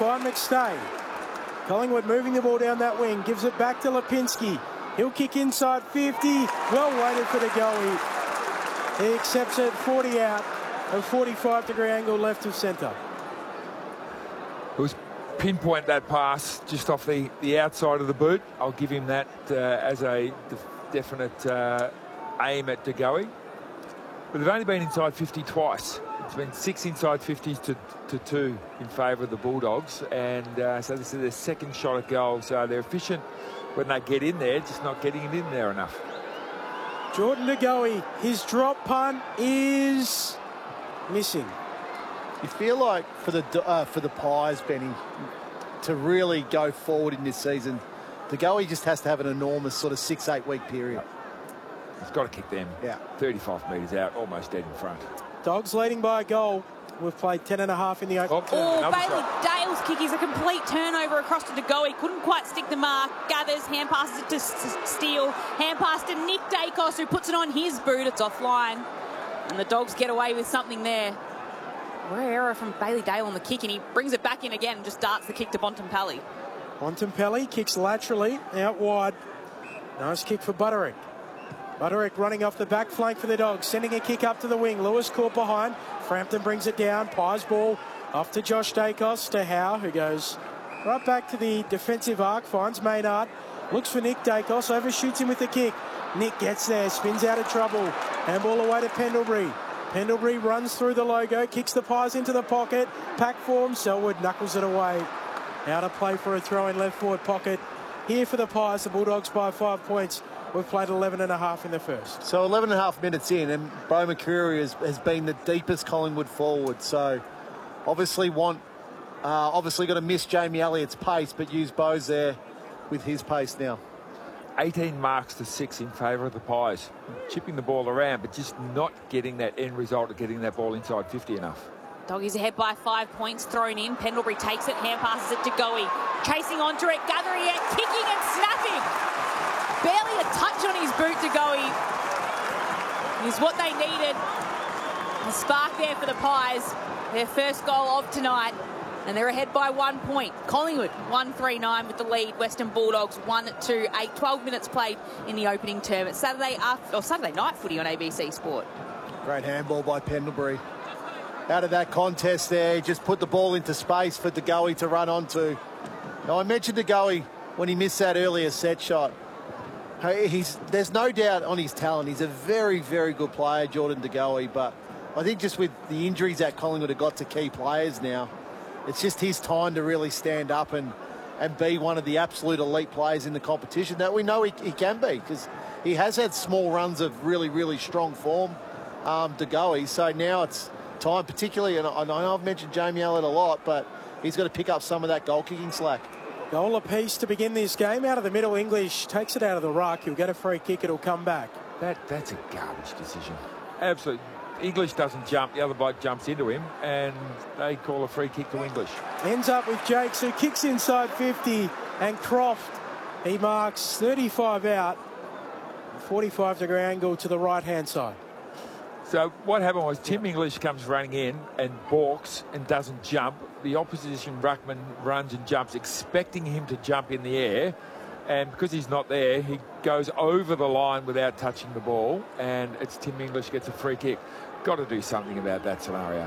find McStay. Collingwood moving the ball down that wing, gives it back to Lipinski. He'll kick inside 50. Well weighted for the goalie. He accepts it 40 out, a 45-degree angle left of centre. It was pinpoint, that pass just off the outside of the boot. I'll give him that as a definite aim at De Goey. But they've only been inside 50 twice. It's been 6 inside 50s to 2 in favour of the Bulldogs. And so this is their second shot at goal. So they're efficient when they get in there, just not getting it in there enough. Jordan De Goey, his drop punt is missing. You feel like for the Pies, Benny, to really go forward in this season, De Goey just has to have an enormous sort of 6-8 week period. He's got to kick them 35 metres out, almost dead in front. Dogs leading by a goal. We've played 10.5 in the open. Bailey Dale's kick is a complete turnover across to De Goey. Couldn't quite stick the mark. Gathers, hand passes it to Steele. Hand pass to Nick Dacos, who puts it on his boot. It's offline. And the Dogs get away with something there. Rare error from Bailey Dale on the kick, and he brings it back in again and just darts the kick to Bontempelli. Bontempelli kicks laterally, out wide. Nice kick for Butterick. Butterick running off the back flank for the Dogs, sending a kick up to the wing. Lewis caught behind. Frampton brings it down. Pies ball off to Josh Dacos, to Howe, who goes right back to the defensive arc, finds Maynard, looks for Nick Dacos, overshoots him with the kick. Nick gets there, spins out of trouble. Handball away to Pendlebury. Pendlebury runs through the logo, kicks the Pies into the pocket. Pack form, Selwood knuckles it away. Out of play for a throw in left forward pocket. Here for the Pies, the Bulldogs by 5 points. We've played 11.5 in the first. So 11.5 minutes in, and Bo McCreary has been the deepest Collingwood forward. So obviously got to miss Jamie Elliott's pace, but use Bo's there with his pace now. 18 marks to 6 in favour of the Pies. Chipping the ball around, but just not getting that end result of getting that ball inside 50 enough. Doggies ahead by 5 points, thrown in. Pendlebury takes it, hand passes it to Goey. Chasing onto it, gathering it, kicking and snapping. Barely a touch on his boot to Goey. Is what they needed. A spark there for the Pies. Their first goal of tonight. And they're ahead by 1 point. Collingwood 1-3-9 with the lead. Western Bulldogs 1-2-8. 12 minutes played in the opening term. It's Saturday night footy on ABC Sport. Great handball by Pendlebury. Out of that contest there, he just put the ball into space for De Goey to run onto. Now, I mentioned De Goey when he missed that earlier set shot. There's no doubt on his talent. He's a very, very good player, Jordan De Goey, but I think just with the injuries that Collingwood have got to key players now, it's just his time to really stand up and be one of the absolute elite players in the competition that we know he can be, because he has had small runs of really, really strong form, De Goey. So now it's time, particularly, and I know I've mentioned Jamie Elliott a lot, but he's got to pick up some of that goal-kicking slack. Goal apiece to begin this game. Out of the middle, English takes it out of the ruck. He'll get a free kick. It'll come back. That's a garbage decision. Absolutely. English doesn't jump. The other bloke jumps into him, and they call a free kick to English. Ends up with Jakes, who kicks inside 50, and Croft, he marks 35 out. 45-degree angle to the right-hand side. So what happened was Tim English comes running in and balks and doesn't jump. The opposition ruckman runs and jumps, expecting him to jump in the air. And because he's not there, he goes over the line without touching the ball. And it's Tim English gets a free kick. Got to do something about that scenario.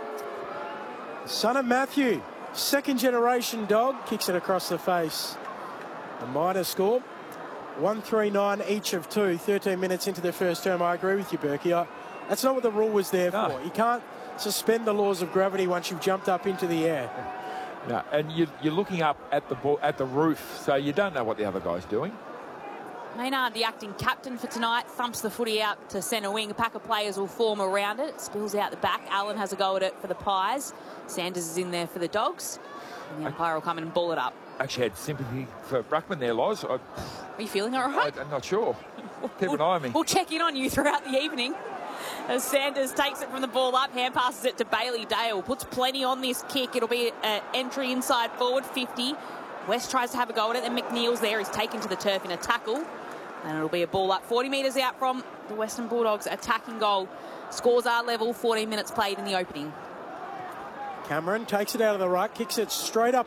Son of Matthew, second-generation Dog, kicks it across the face. A minor score. 1-3-9 each of two. 13 minutes into the first term. I agree with you, Berkey. That's not what the rule was there for. You can't suspend the laws of gravity once you've jumped up into the air. No, and you're looking up at the ball, at the roof, so you don't know what the other guy's doing. Maynard, the acting captain for tonight, thumps the footy out to centre wing. A pack of players will form around it. It spills out the back. Allen has a go at it for the Pies. Sanders is in there for the Dogs. And the umpire will come in and ball it up. Actually had sympathy for Ruckman there, Loz. Are you feeling all right? I'm not sure. Keep an eye on me. We'll check in on you throughout the evening. As Sanders takes it from the ball up, hand passes it to Bailey Dale. Puts plenty on this kick. It'll be an entry inside forward, 50. West tries to have a go at it, and McNeil's there. He's taken to the turf in a tackle. And it'll be a ball up 40 metres out from the Western Bulldogs attacking goal. Scores are level, 14 minutes played in the opening. Cameron takes it out of the ruck, kicks it straight up